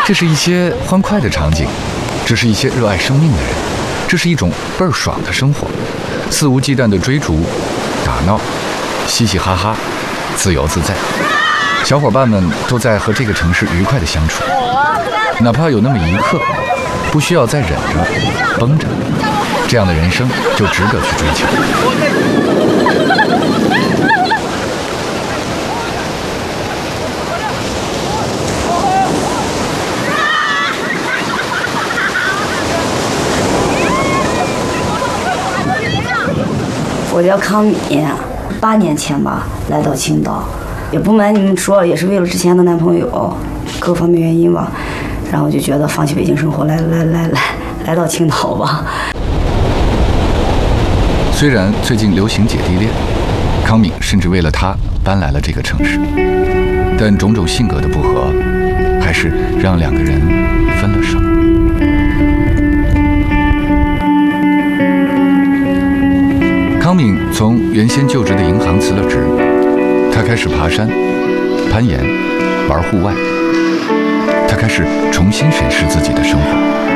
这是一些欢快的场景，这是一些热爱生命的人，这是一种倍儿爽的生活，肆无忌惮的追逐、打闹、嘻嘻哈哈，自由自在。小伙伴们都在和这个城市愉快地相处，哪怕有那么一刻，不需要再忍着、绷着，这样的人生就值得去追求。 我叫康敏，8年前吧来到青岛，也不瞒你们说，也是为了之前的男朋友，各方面原因吧，然后就觉得放弃北京生活，来到青岛吧。 虽然最近流行姐弟恋，康敏甚至为了他搬来了这个城市，但种种性格的不合，还是让两个人分了手。康敏从原先就职的银行辞了职，他开始爬山、攀岩、玩户外，他开始重新审视自己的生活。